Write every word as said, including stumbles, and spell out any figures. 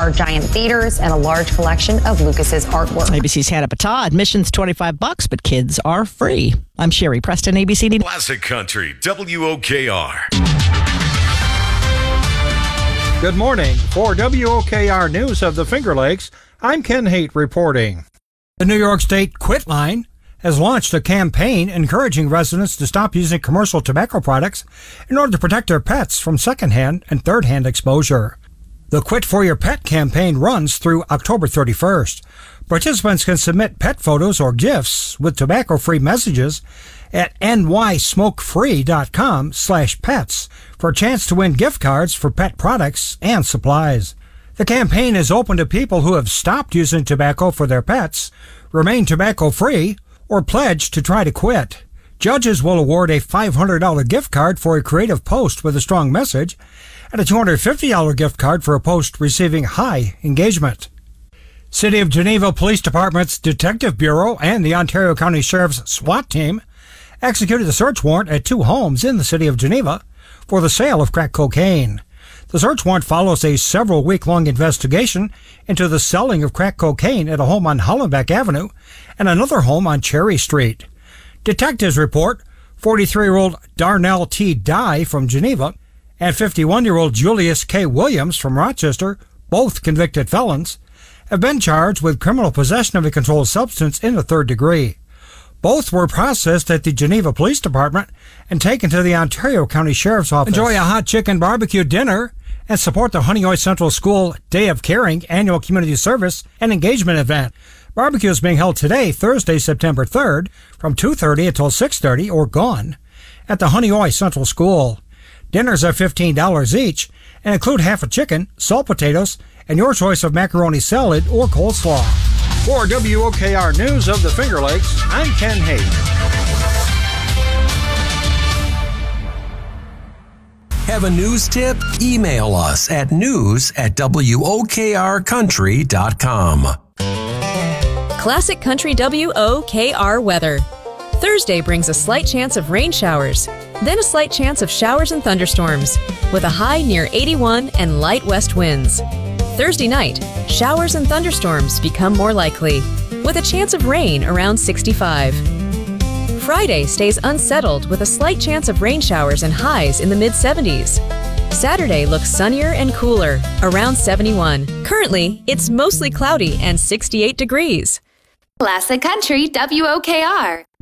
are giant theaters and a large collection of Lucas's artwork. A B C's Hannah Battah. Admission's twenty-five bucks, but kids are free. I'm Sherry Preston, A B C News. Classic Country, W O K R. Good morning. For W O K R News of the Finger Lakes, I'm Ken Haight reporting. The New York State Quit Line has launched a campaign encouraging residents to stop using commercial tobacco products in order to protect their pets from secondhand and third-hand exposure. The Quit for Your Pet campaign runs through October thirty-first. Participants can submit pet photos or gifts with tobacco-free messages at nysmokefree.com slash pets for a chance to win gift cards for pet products and supplies. The campaign is open to people who have stopped using tobacco for their pets, remain tobacco-free, or pledge to try to quit. Judges will award a five hundred dollars gift card for a creative post with a strong message and a two hundred fifty dollars gift card for a post receiving high engagement. City of Geneva Police Department's Detective Bureau and the Ontario County Sheriff's SWAT team executed a search warrant at two homes in the city of Geneva for the sale of crack cocaine. The search warrant follows a several-week-long investigation into the selling of crack cocaine at a home on Hollenbeck Avenue and another home on Cherry Street. Detectives report forty-three-year-old Darnell T. Dye from Geneva and fifty-one-year-old Julius K. Williams from Rochester, both convicted felons, have been charged with criminal possession of a controlled substance in the third degree. Both were processed at the Geneva Police Department and taken to the Ontario County Sheriff's Office. Enjoy a hot chicken barbecue dinner and support the Honeoye Central School Day of Caring annual community service and engagement event. Barbecue is being held today, Thursday, September third, from two thirty until six thirty or gone at the Honeoye Central School. Dinners are fifteen dollars each and include half a chicken, salt potatoes, and your choice of macaroni salad or coleslaw. For W O K R News of the Finger Lakes, I'm Ken Haight. Have a news tip? Email us at news at W O K R country dot com. Classic Country W O K R weather. Thursday brings a slight chance of rain showers, then a slight chance of showers and thunderstorms, with a high near eighty-one and light west winds. Thursday night, showers and thunderstorms become more likely, with a chance of rain around sixty-five. Friday stays unsettled with a slight chance of rain showers and highs in the mid seventies. Saturday looks sunnier and cooler, around seventy-one. Currently, it's mostly cloudy and sixty-eight degrees. Classic Country W O K R.